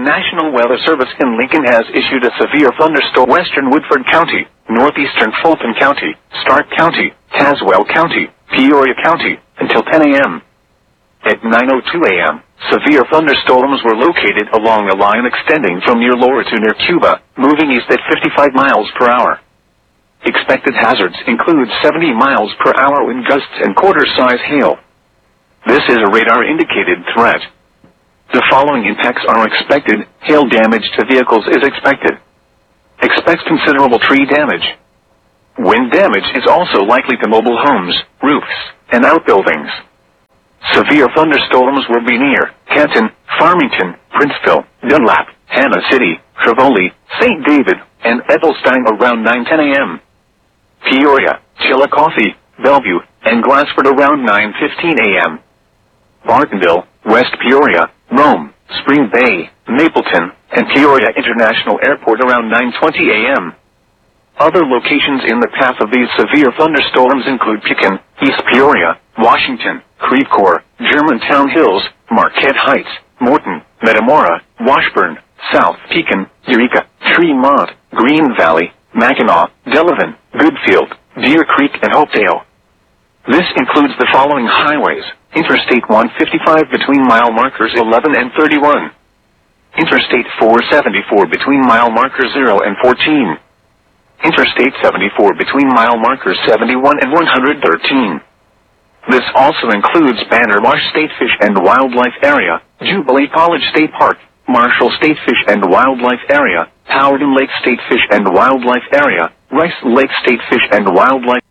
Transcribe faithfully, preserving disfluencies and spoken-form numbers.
National Weather Service in Lincoln has issued a severe thunderstorm. Western Woodford County, northeastern Fulton County, Stark County, Tazewell County, Peoria County, until ten a m At nine oh two a m, severe thunderstorms were located along a line extending from near Laura to near Cuba, moving east at fifty-five miles per hour. Expected hazards include seventy miles per hour wind gusts and quarter-size hail. This is a radar-indicated threat. The following impacts are expected. Hail damage to vehicles is expected. Expect considerable tree damage. Wind damage is also likely to mobile homes, roofs, and outbuildings. Severe thunderstorms will be near Canton, Farmington, Princeville, Dunlap, Hannah City, Trevoli, Saint David, and Edelstein around nine ten a m Peoria, Chillicothe, Bellevue, and Glassford around nine fifteen a m Bartonville, West Peoria, Rome, Spring Bay, Mapleton, and Peoria International Airport around nine twenty a m Other locations in the path of these severe thunderstorms include Pekin, East Peoria, Washington, Creve Coeur, Germantown Hills, Marquette Heights, Morton, Metamora, Washburn, South Pekin, Eureka, Tremont, Green Valley, Mackinac, Delavan, Goodfield, Deer Creek, and Hopedale. This includes the following highways: Interstate one fifty-five between mile markers eleven and thirty-one. Interstate four seventy-four between mile markers zero and fourteen. Interstate seventy-four between mile markers seventy-one and one hundred thirteen. This also includes Banner Marsh State Fish and Wildlife Area, Jubilee College State Park, Marshall State Fish and Wildlife Area, Howard Lake State Fish and Wildlife Area, Rice Lake State Fish and Wildlife